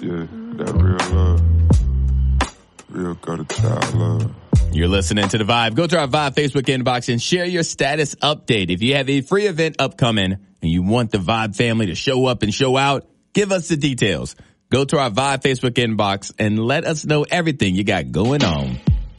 Yeah, that real love. Real gutter child love. You're listening to The Vibe. Go to our Vibe Facebook inbox and share your status update. If you have a free event upcoming and you want the Vibe family to show up and show out, give us the details. Go to our Vibe Facebook inbox and let us know everything you got going on.